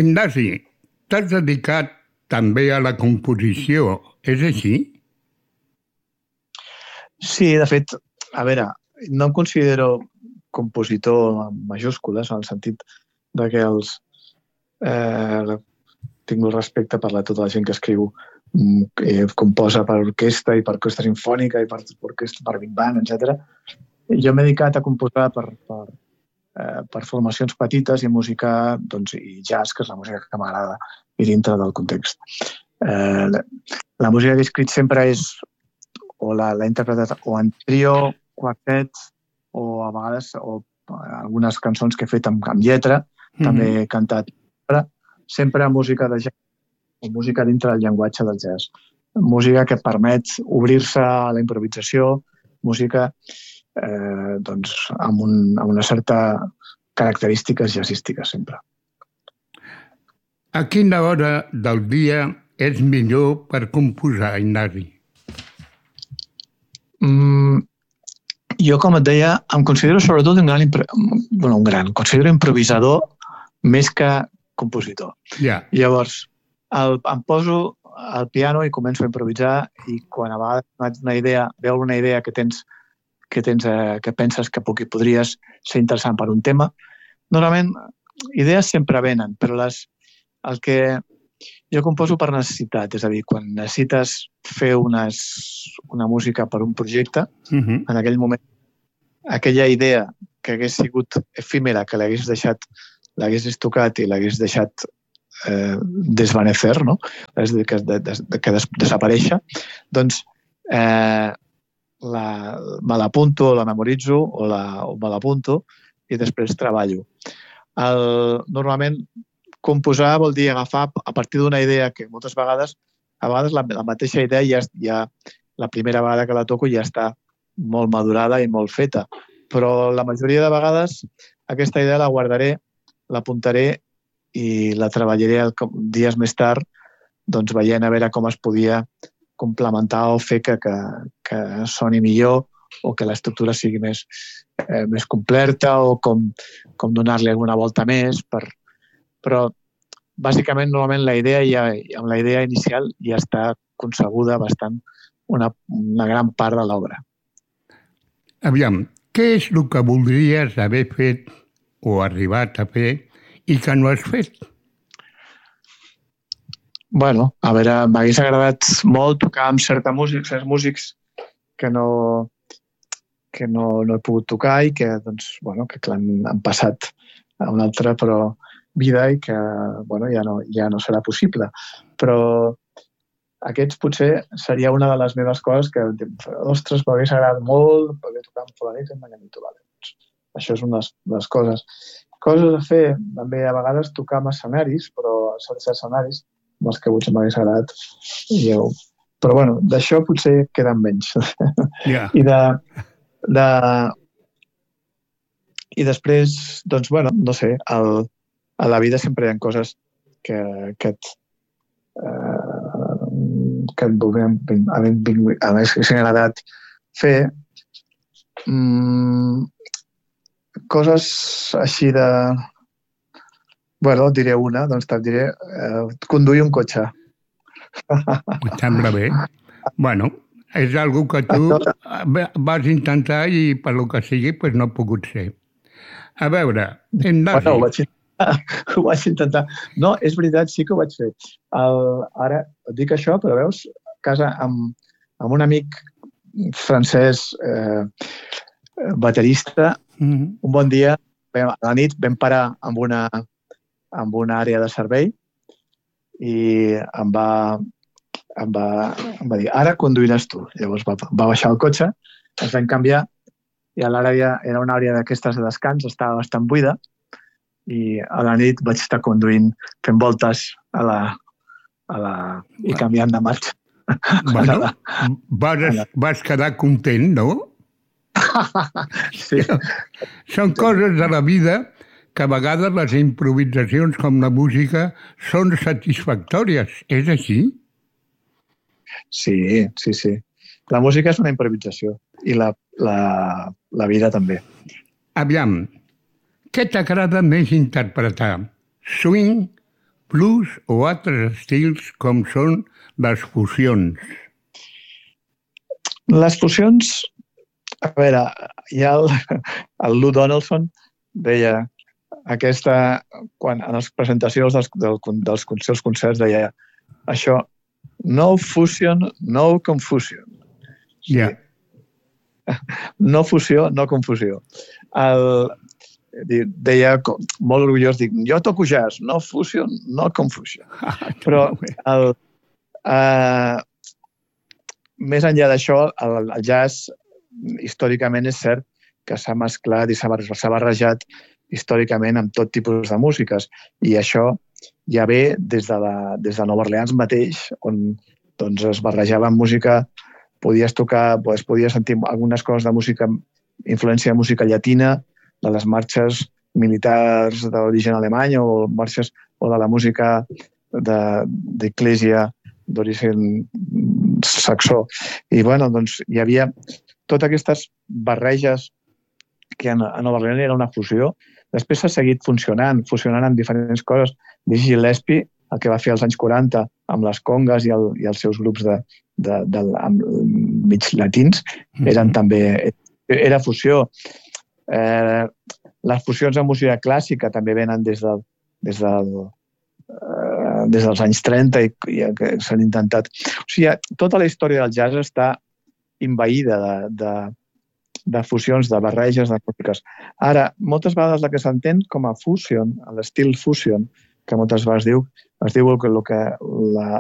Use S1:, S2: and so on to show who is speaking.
S1: Ignasi, t'has dedicat també a la composició, és així?
S2: Sí, de fet, a veure, no em considero compositor en majúscules, en el sentit de que tinc molt respecte per tota la gent que escriu, composa per orquestra i per orquestra sinfònica i per orquestra, per big band, etc. Jo m'he dedicat a composar per formacions petites i música, doncs, i jazz, que és la música que m'agrada, i dintre del context. La música que he escrit sempre és o l'he interpretat o en trio, quartet, o a vegades algunes cançons que he fet amb lletra, també he cantat sempre música de jazz o música dintre del llenguatge del jazz. Música que permet obrir-se a la improvisació, música doncs, amb una certa característiques jazzístiques sempre.
S1: A quina hora del dia és millor per composar, Ignasi?
S2: Jo, com et deia, em considero sobretot considero improvisador més que compositor.
S1: Yeah.
S2: Llavors, em poso al piano i començo a improvisar, i quan a vegades veu una idea que penses que podries ser interessant per un tema, normalment idees sempre venen, però el que jo composo per necessitat, és a dir, quan necessites fer una música per un projecte, en aquell moment, aquella idea que hagués sigut efímera, que l'haguessis tocat i l'hagués deixat desvanecer, no? És a dir, que desaparèixer, doncs me l'apunto, la memoritzo o me l'apunto i després treballo. Normalment, composar vol dir agafar a partir d'una idea que moltes vegades, la mateixa idea ja la primera vegada que la toco ja està molt madurada i molt feta, però la majoria de vegades aquesta idea la guardaré, l'apuntaré i la treballaré dies més tard, doncs veient a veure com es podia complementar o fer que soni millor, o que l'estructura sigui més completa, o com donar-li alguna volta més. Però, bàsicament, normalment amb la idea inicial ja està concebuda bastant una gran part de l'obra.
S1: Aviam, què és el que voldries haver fet o arribat a fer i que no has fet?
S2: Bueno, a veure, m'hagués agradat molt tocar amb certs músics que no he pogut tocar i que, doncs, bueno, que han passat a una altra vida i que, bueno, ja no serà possible. Però aquests potser seria una de les meves coses que, ostres, m'hagués agradat molt poder tocar amb fulanit i amb menganito. Això és una de les coses. Coses a fer, també a vegades tocar amb escenaris, però sense escenaris, amb els que potser m'hagués agradat. Però, bueno, d'això potser queden menys.
S1: Yeah.
S2: I després, doncs, bueno, no sé, a la vida sempre hi ha coses que m'haguessin agradat fer. Coses així de... Bueno, et diré una, doncs te'n diré conduir un cotxe.
S1: Em sembla bé. Bueno, és algo que tu vas intentar i per lo que sigui pues no ha pogut ser. A veure, Ignasi...
S2: Bueno, ho vaig intentar. No, és veritat, sí que ho vaig fer. Ara et dic això, però veus, a casa amb un amic francès baterista, un bon dia, a la nit, vam parar amb una àrea de servei i em va dir, ara conduiràs tu. Llavors va baixar el cotxe, ens vam canviar i l'àrea era una àrea d'aquestes de descans, estava bastant buida i a la nit vaig estar conduint, fent voltes i canviant de marxa.
S1: Bueno, vas quedar content, no?
S2: Sí.
S1: Són coses de la vida que a vegades les improvisacions com la música són satisfactòries. És així?
S2: Sí. La música és una improvisació i la vida també.
S1: Aviam, què t'agrada més interpretar? Swing, blues o altres estils com són les fusions?
S2: Les fusions, a veure, ja el Lou Donaldson deia quan en les presentacions dels concerts deia això, no fusion, no confusion.
S1: Ja.
S2: No fusió, no confusió. Deia molt orgullós, dic, jo toco jazz, no fusion, no confusion. Però més enllà d'això, el jazz històricament és cert que s'ha mesclat i s'ha barrejat històricament amb tot tipus de músiques. I això ja ve des de Nova Orleans mateix, on doncs, es barrejava amb música, podies sentir algunes coses de música, influència de música llatina, de les marxes militars d'origen alemany o de la música d'església d'origen saxó. I bueno, doncs hi havia totes aquestes barreges que a Nova Orleans era una fusió. Després s'ha seguit funcionant amb diferents coses. Dizzy Gillespie, el que va fer als anys 40 amb les congues i els seus grups mig latins, era fusió. Les fusions en música clàssica també venen des dels anys 30 i que s'han intentat. O sigui, tota la història del jazz està envaïda de fusions, de barreges, de músiques. Ara, moltes vegades la que s'entén com a fusion, l'estil fusion, que moltes vegades es diu que